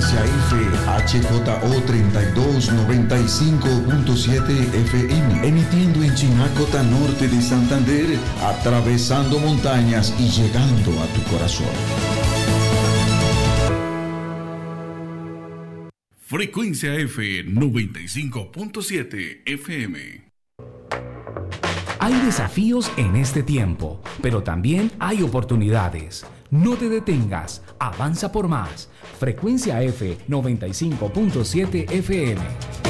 Frecuencia F, HJO 3295.7 FM, emitiendo en Chinacota Norte de Santander, atravesando montañas y llegando a tu corazón. Frecuencia F 95.7 FM. Hay desafíos en este tiempo, pero también hay oportunidades. No te detengas, avanza por más. Frecuencia F 95.7 FM.